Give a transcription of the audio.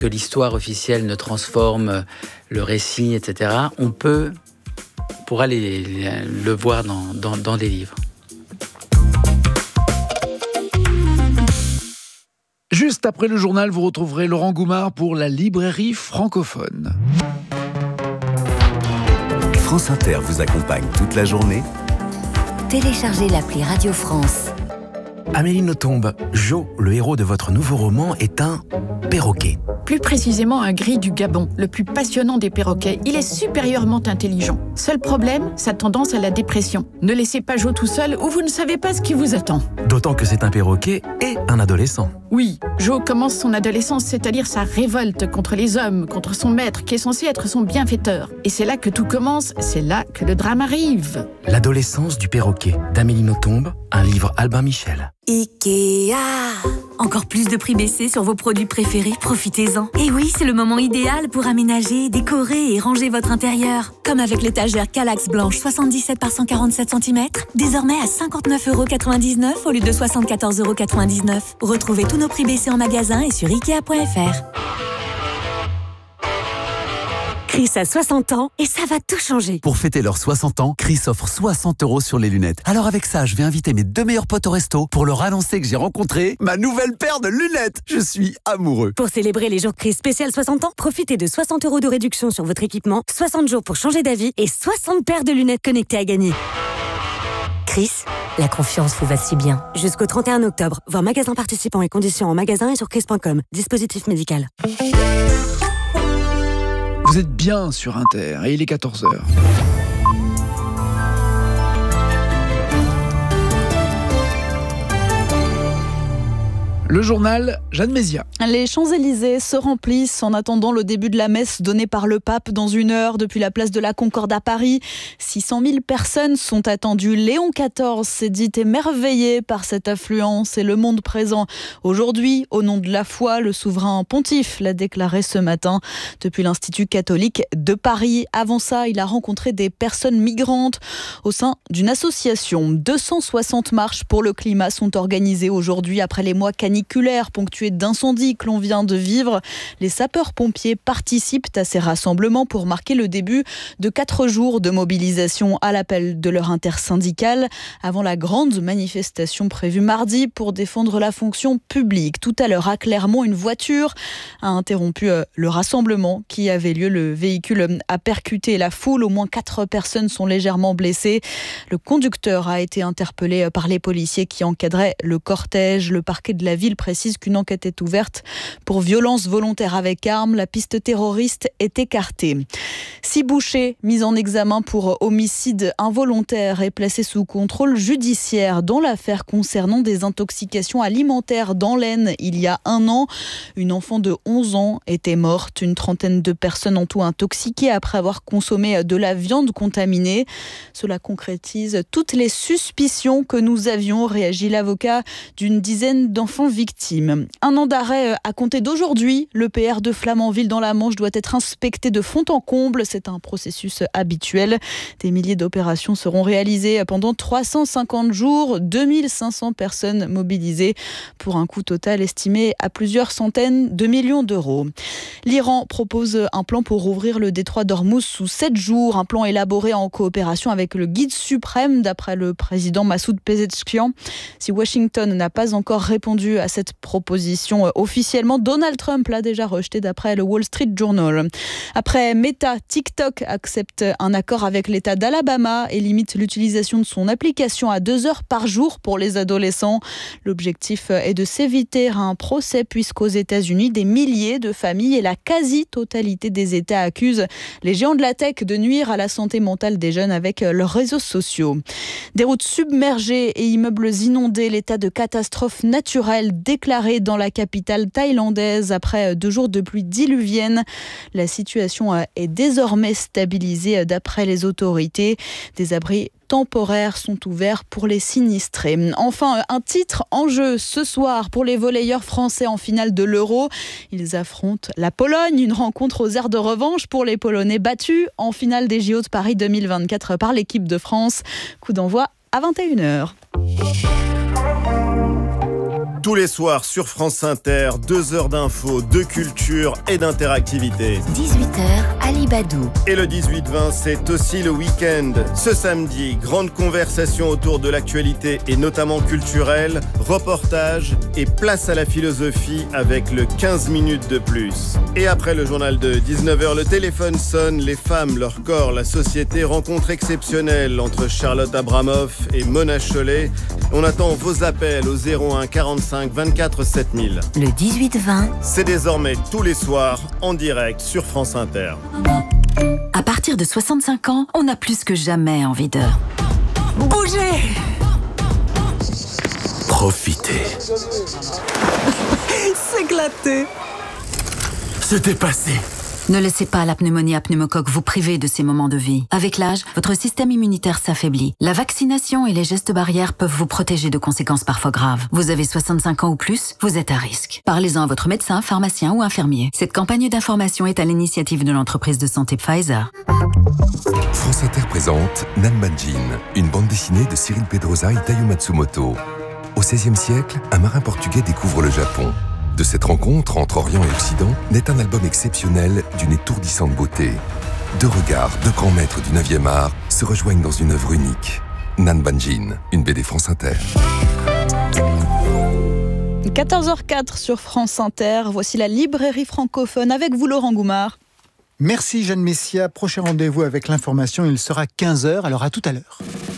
que l'histoire officielle ne transforme le récit, etc., on pourra le voir dans des livres. Juste après le journal, vous retrouverez Laurent Goumard pour la librairie francophone. France Inter vous accompagne toute la journée. Téléchargez l'appli Radio France. Amélie Nothomb, Jo, le héros de votre nouveau roman, est un perroquet. Plus précisément un gris du Gabon, le plus passionnant des perroquets. Il est supérieurement intelligent. Seul problème, sa tendance à la dépression. Ne laissez pas Jo tout seul ou vous ne savez pas ce qui vous attend. D'autant que c'est un perroquet et un adolescent. Oui, Jo commence son adolescence, c'est-à-dire sa révolte contre les hommes, contre son maître qui est censé être son bienfaiteur. Et c'est là que tout commence, c'est là que le drame arrive. L'adolescence du perroquet, d'Amélie Nothomb, un livre Albin Michel. Ikea. Encore plus de prix baissés sur vos produits préférés, profitez-en. Et oui, c'est le moment idéal pour aménager, décorer et ranger votre intérieur. Comme avec l'étagère Kallax blanche 77 par 147 cm, désormais à 59,99 € au lieu de 74,99 €. Retrouvez tous nos prix baissés en magasin et sur Ikea.fr. Chris a 60 ans et ça va tout changer. Pour fêter leurs 60 ans, Chris offre 60 € sur les lunettes. Alors avec ça, je vais inviter mes 2 meilleurs potes au resto pour leur annoncer que j'ai rencontré ma nouvelle paire de lunettes. Je suis amoureux. Pour célébrer les jours Chris spécial 60 ans, profitez de 60 € de réduction sur votre équipement, 60 jours pour changer d'avis et 60 paires de lunettes connectées à gagner. Chris, la confiance vous va si bien. Jusqu'au 31 octobre, voir magasin participants et conditions en magasin et sur chris.com. Dispositif médical. Vous êtes bien sur Inter et il est 14h. Le journal, Jeanne Mézia. Les Champs-Élysées se remplissent en attendant le début de la messe donnée par le pape dans 1 heure depuis la place de la Concorde à Paris. 600 000 personnes sont attendues. Léon XIV s'est dit émerveillé par cette affluence et le monde présent. Aujourd'hui, au nom de la foi, le souverain pontife l'a déclaré ce matin depuis l'Institut catholique de Paris. Avant ça, il a rencontré des personnes migrantes au sein d'une association. 260 marches pour le climat sont organisées aujourd'hui après les mois caniculaires ponctués d'incendies que l'on vient de vivre. Les sapeurs-pompiers participent à ces rassemblements pour marquer le début de 4 jours de mobilisation à l'appel de leur intersyndicale avant la grande manifestation prévue mardi pour défendre la fonction publique. Tout à l'heure, à Clermont, une voiture a interrompu le rassemblement qui avait lieu. Le véhicule a percuté la foule. Au moins 4 personnes sont légèrement blessées. Le conducteur a été interpellé par les policiers qui encadraient le cortège. Le parquet de la ville précise qu'une enquête est ouverte pour violence volontaire avec arme. La piste terroriste est écartée. 6 bouchers mis en examen pour homicide involontaire et placés sous contrôle judiciaire dans l'affaire concernant des intoxications alimentaires dans l'Aisne il y a 1 an. Une enfant de 11 ans était morte. Une trentaine de personnes en tout intoxiquées après avoir consommé de la viande contaminée. Cela concrétise toutes les suspicions que nous avions, réagit l'avocat d'une dizaine d'enfants victimes. 1 an d'arrêt à compter d'aujourd'hui. Le PR de Flamanville dans la Manche doit être inspecté de fond en comble. C'est un processus habituel. Des milliers d'opérations seront réalisées pendant 350 jours. 2500 personnes mobilisées pour un coût total estimé à plusieurs centaines de millions d'euros. L'Iran propose un plan pour ouvrir le détroit d'Ormuz sous 7 jours. Un plan élaboré en coopération avec le guide suprême, d'après le président Massoud Pezeshkian. Si Washington n'a pas encore répondu à cette proposition officiellement, Donald Trump l'a déjà rejeté d'après le Wall Street Journal. Après Meta, TikTok accepte un accord avec l'État d'Alabama et limite l'utilisation de son application à 2 heures par jour pour les adolescents. L'objectif est de s'éviter un procès puisqu'aux États-Unis, des milliers de familles et la quasi-totalité des États accusent les géants de la tech de nuire à la santé mentale des jeunes avec leurs réseaux sociaux. Des routes submergées et immeubles inondés, l'état de catastrophe naturelle déclaré dans la capitale thaïlandaise après 2 jours de pluie diluvienne. La situation est désormais stabilisée d'après les autorités. Des abris temporaires sont ouverts pour les sinistrés. Enfin, un titre en jeu ce soir pour les volleyeurs français en finale de l'Euro. Ils affrontent la Pologne, une rencontre aux airs de revanche pour les Polonais battus en finale des JO de Paris 2024 par l'équipe de France. Coup d'envoi à 21h. Tous les soirs sur France Inter, 2 heures d'infos, de culture et d'interactivité. 18h, Ali Badou. Et le 18-20, c'est aussi le week-end. Ce samedi, grande conversation autour de l'actualité et notamment culturelle, reportage et place à la philosophie avec le 15 minutes de plus. Et après le journal de 19h, le téléphone sonne, les femmes, leur corps, la société, rencontre exceptionnelle entre Charlotte Abramoff et Mona Chollet. On attend vos appels au 01 45 24 7000. Le 18-20, c'est désormais tous les soirs en direct sur France Inter. À partir de 65 ans, on a plus que jamais envie de bouger. Profiter. S'éclater. Se dépasser. Ne laissez pas la pneumonie à pneumocoque vous priver de ces moments de vie. Avec l'âge, votre système immunitaire s'affaiblit. La vaccination et les gestes barrières peuvent vous protéger de conséquences parfois graves. Vous avez 65 ans ou plus, vous êtes à risque. Parlez-en à votre médecin, pharmacien ou infirmier. Cette campagne d'information est à l'initiative de l'entreprise de santé Pfizer. France Inter présente Nan Banjin, une bande dessinée de Cyril Pedrosa et Taiyo Matsumoto. Au XVIe siècle, un marin portugais découvre le Japon. De cette rencontre entre Orient et Occident naît un album exceptionnel d'une étourdissante beauté. 2 regards, 2 grands maîtres du 9e art se rejoignent dans une œuvre unique. Nan Banjin, une BD France Inter. 14h04 sur France Inter. Voici la librairie francophone avec vous, Laurent Goumard. Merci Jeanne Messia. Prochain rendez-vous avec l'information, il sera 15h, alors à tout à l'heure.